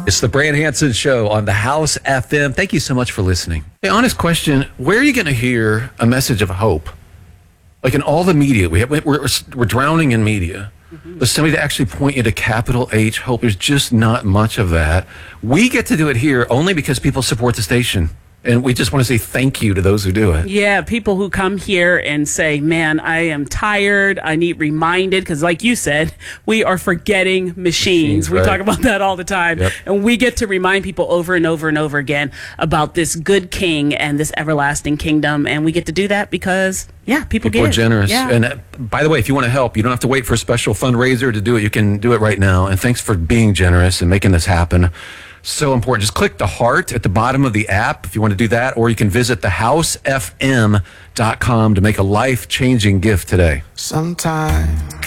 It's the Brand Hanson Show on the House FM. Thank you so much for listening. Hey, honest question, where are you going to hear a message of hope? Like in all the media, we're drowning in media. But somebody to actually point you to capital H hope, there's just not much of that. We get to do it here only because people support the station. And we just want to say thank you to those who do it. Yeah, people who come here and say, man, I am tired. I need reminded. Because like you said, we are forgetting machines. We talk about that all the time. Yep. And we get to remind people over and over and over again about this good king and this everlasting kingdom. And we get to do that because, people are generous. Yeah. And by the way, if you want to help, you don't have to wait for a special fundraiser to do it. You can do it right now. And thanks for being generous and making this happen. So important. Just click the heart at the bottom of the app if you want to do that, or you can visit thehousefm.com to make a life-changing gift today. Sometimes